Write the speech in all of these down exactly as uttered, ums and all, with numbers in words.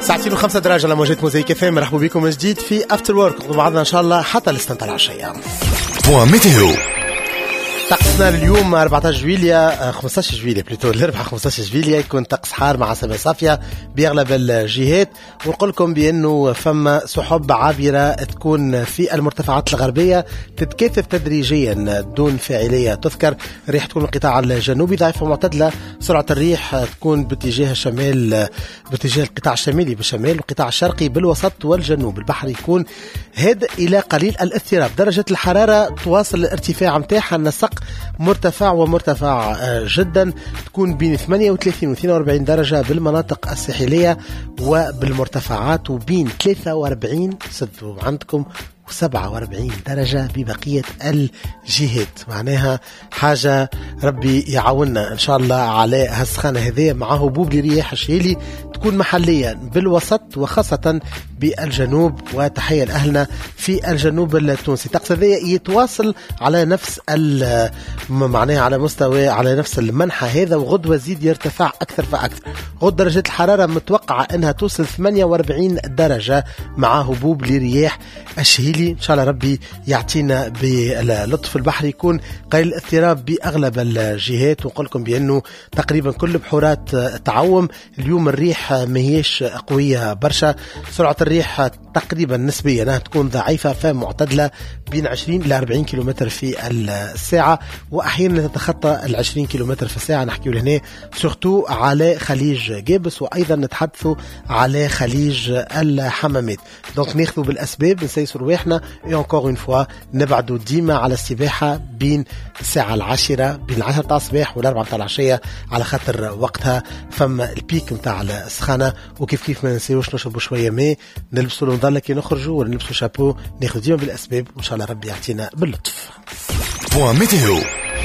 ساعتين وخمسة درجة على موجات موزايك اف ام. مرحبا بكم من جديد في افتر وورك مع بعضنا ان شاء الله حتى الاستنتار العشية. بوان ميتيو طقسنا اليوم أربعطاش جويليا خمسطاش جويليا بلوتو الاربعاء خمسطاش جويليا يكون طقس حار مع سماء صافية بأغلب الجهات، ونقول لكم بأنه فما سحب عابرة تكون في المرتفعات الغربية تتكاثف تدريجيا دون فاعلية تذكر. ريح تكون القطاع الجنوبي ضعيفة معتدلة، سرعة الريح تكون باتجاه الشمال باتجاه القطاع الشمالي بالشمال والقطاع الشرقي بالوسط والجنوب. البحر يكون هادئ إلى قليل الاضطراب. درجة الحرارة تواصل الارتفاع متاعها، النسق مرتفع ومرتفع جدا، تكون بين ثمانية وثلاثين و اثنين وأربعين درجة بالمناطق الساحلية وبالمرتفعات، وبين ثلاثة وأربعين صدوا عندكم وسبعة وأربعين درجة ببقية الجهات. معناها حاجة ربي يعاوننا إن شاء الله على هالسخانة هذه مع هبوب لرياح الشيلي تكون محليا بالوسط وخاصة بالجنوب. وتحية لأهلنا في الجنوب التونسي. طقس هذا يتواصل على نفس معناها على مستوى على نفس المنحى هذا، وغدوة زيد يرتفع أكثر فأكثر. غد درجة الحرارة متوقعة أنها توصل ثمانية وأربعين درجة مع هبوب لرياح الشيلي. إن شاء الله ربي يعطينا باللطف. البحر يكون قليل الاضطراب بأغلب الجهات، ونقول لكم بأنه تقريبا كل بحورات تعوم. اليوم الريح مهيش قوية برشا، سرعة الريح تقريبا نسبيا تكون ضعيفة فمعتدلة بين عشرين إلى أربعين كيلومتر في الساعة، وأحيانا تتخطى العشرين كيلومتر في الساعة. نحكي هنا سورتو على خليج جابس، وأيضا نتحدثوا على خليج الحمامات. دونك ناخذوا بالأسباب نسيسوا رواحنا اي encore une fois نبعدوا ديما على السباحة بين الساعة العاشرة بين العشرة تاع الصباح والأربعة تاع العشية، على خاطر وقتها فما البيك متاع السخانة. وكيف كيف ما نسيوش نشربوا شوية ماء، نلبسوا المظلة كي نخرجوا ولا نلبسوا شابو، ناخذ ديما بالأسباب وإن شاء الله ربي يعطينا باللطف. بوان ميتيو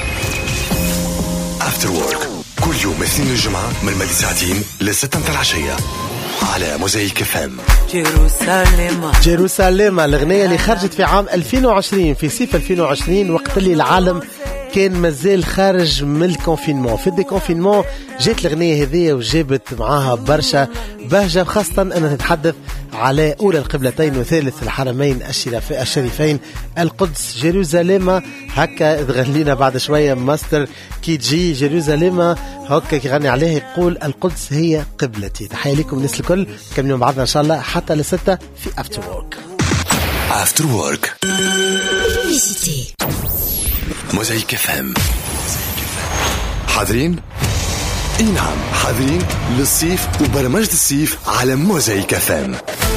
افتر وورك كل يوم اثنين الجمعة من مدة ساعتين لستة متاع العشية على موزايك اف ام. جيروساليم جيروساليم الأغنية اللي خرجت في عام ألفين وعشرين في صيف ألفين وعشرين، وقت اللي العالم كان مازال خارج من الكونفينمون. في الديكونفينمون جات الأغنية هذه وجابت معاها برشا بهجة، خاصة أنها تتحدث على أولى القبلتين وثالث الحرمين الشريفين القدس. جيروساليم هكا تغنينا بعد شوية ماستر كي جي. جيروساليم هكا كيغني عليه يقول القدس هي قبلتي. تحية لكم الناس الكل، كملوا بعضنا إن شاء الله حتى لستة في أفتر وورك. أفتر وورك موزايك اف ام. حاضرين؟ اي نعم حاضرين للصيف وبرمجة الصيف على موزايك اف ام.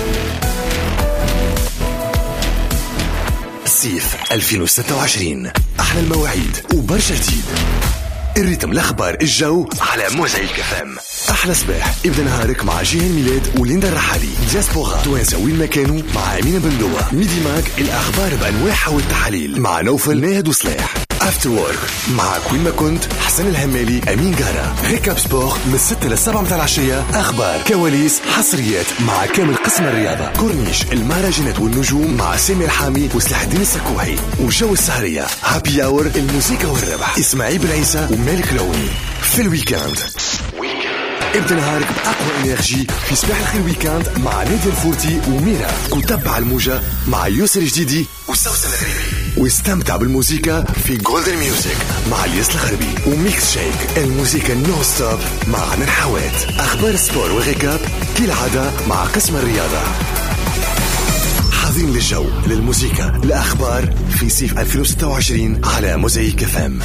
الصيف ألفين وستة وعشرين، احلى المواعيد وبرشا جديد. الريتم الاخبار الجو على موزايك اف ام. احلى صباح ابدا نهارك مع جيهان ميلاد وليندا الرحالي. دياسبورا توانسه وين ما كانوا مع امينه بندوه. ميدي ماك الاخبار بانواعها والتحاليل مع نوفل ناهد وصلاح. افتر وورك مع كوين ما كنت حسن الهمالي امين قارة. ريكاب سبور من ستة للسبعة متاع العشية، اخبار كواليس حصريات مع كامل قسم الرياضه. كورنيش المهرجانات والنجوم مع سامي الحامي وسلاح الدين السكوحي. وجو السهريه هابي اور الموسيقى والربح اسماعيل بن عيسى ومالك لوني. في الويكاند ابدا نهارك بأقوى انرجي في صباح الخير ويكاند مع نادية الفورتي وميرا. وتبع الموجة مع يسر جديدي وسوسن الغريبي، واستمتع بالموسيقى في جولدن ميوزك مع الياس الغربي وميكس شيك. الموسيقى نو ستوب مع عمر حوات. اخبار السبور وغيكاب كالعادة مع قسم الرياضة. حاضرين للجو للموسيقى الاخبار في صيف ألفين وستة وعشرين على موزايك اف ام.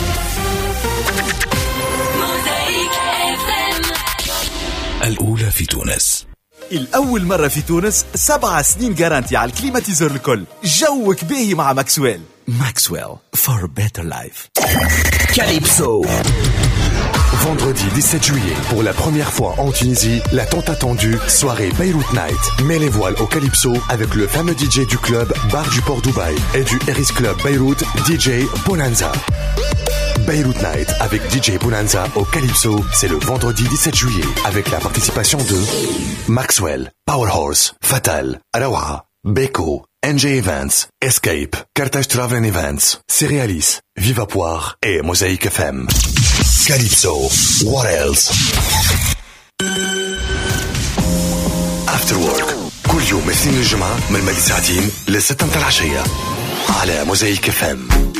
الأولى في تونس. الأول مرة في تونس سبع سنين جارانتي على الكليماتيزور الكل. جوك باهي مع ماكسويل. ماكسويل for better life. Calypso. Vendredi dix-sept juillet, pour la première fois en Tunisie, la tant attendue soirée Beyrouth Night. Mets les voiles au Calypso avec le fameux D J du club Bar du Port Dubaï et du Eris Club Beyrouth, D J Bonanza. Beyrouth Night avec D J Bonanza au Calypso, c'est le vendredi dix-sept juillet avec la participation de Maxwell, Powerhorse, Fatal, Arawa, Beko, N J Events, Escape, Carthage Travel Events, Cerealis, Viva Poire et Mosaïque F M. Calypso, what else? افتر وورك كل يوم اثنين الجمعة من مدة ساعتين لستة متاع العشية على موزايك اف ام.